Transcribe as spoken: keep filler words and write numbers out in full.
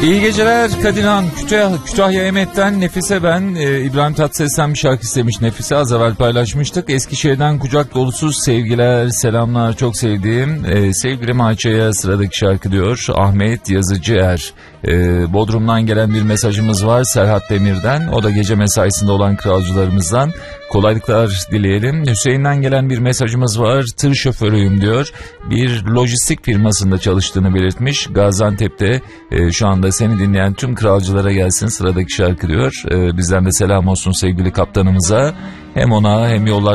İyi geceler Kadirhan. Kütahya, Kütahya Emet'ten Nefise ben. Ee, İbrahim Tatlıses'ten bir şarkı istemiş Nefise. Az evvel paylaşmıştık. Eskişehir'den kucak dolusu sevgiler, selamlar. Çok sevdiğim ee, sevgilim Ayça'ya sıradaki şarkı diyor. Ahmet Yazıcıer. Ee, Bodrum'dan gelen bir mesajımız var Serhat Demir'den. O da gece mesaisinde olan kralcılarımızdan. Kolaylıklar dileyelim. Hüseyin'den gelen bir mesajımız var. Tır şoförüyüm diyor. Bir lojistik firmasında çalıştığını belirtmiş. Gaziantep'te e, şu anda seni dinleyen tüm kralcılara gelsin sıradaki şarkı diyor. E, bizden de selam olsun sevgili kaptanımıza. Hem ona hem yollar